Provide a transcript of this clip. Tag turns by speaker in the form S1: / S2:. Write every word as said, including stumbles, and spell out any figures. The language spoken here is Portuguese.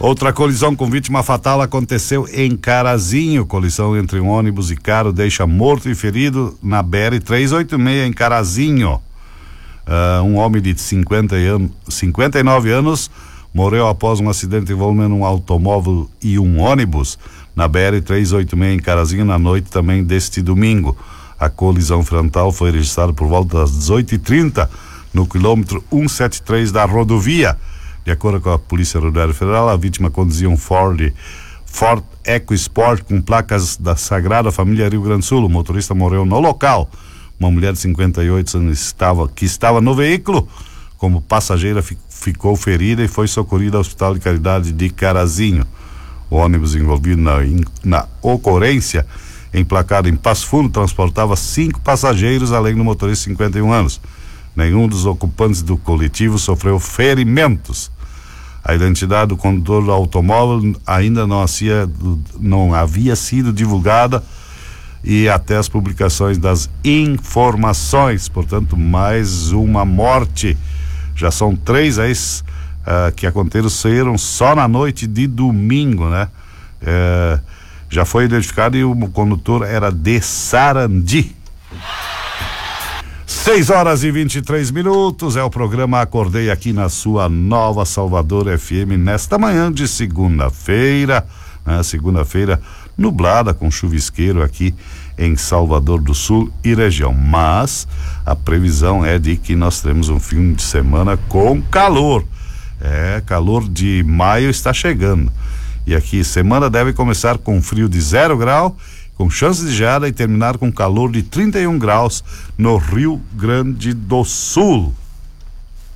S1: Outra colisão com vítima fatal aconteceu em Carazinho. Colisão entre um ônibus e carro deixa morto e ferido na B R trezentos e oitenta e seis em Carazinho. Uh, um homem de cinquenta anos, cinquenta e nove anos morreu após um acidente envolvendo um automóvel e um ônibus na B R trezentos e oitenta e seis em Carazinho na noite também deste domingo. A colisão frontal foi registrada por volta das dezoito e trinta no quilômetro cento e setenta e três da rodovia. De acordo com a Polícia Rodoviária Federal, a vítima conduzia um Ford, Ford EcoSport com placas da Sagrada Família Rio Grande do Sul. O motorista morreu no local. Uma mulher de cinquenta e oito anos estava, que estava no veículo como passageira fi, ficou ferida e foi socorrida ao Hospital de Caridade de Carazinho. O ônibus envolvido na, na ocorrência, emplacado em Passo Fundo, transportava cinco passageiros, além do motorista de cinquenta e um anos. Nenhum dos ocupantes do coletivo sofreu ferimentos. A identidade do condutor do automóvel ainda não havia, não havia sido divulgada e até as publicações das informações. Portanto, mais uma morte. Já são três aí uh, que aconteceram só na noite de domingo, né? Uh, já foi identificado e o condutor era de Sarandi. seis horas e vinte e três minutos, é o programa Acordei aqui na sua Nova Salvador F M nesta manhã de segunda-feira, né? Segunda-feira nublada com chuvisqueiro aqui em Salvador do Sul e região, mas a previsão é de que nós teremos um fim de semana com calor. É, calor de maio está chegando e aqui semana deve começar com frio de zero grau, com chance de geada e terminar com calor de trinta e um graus no Rio Grande do Sul.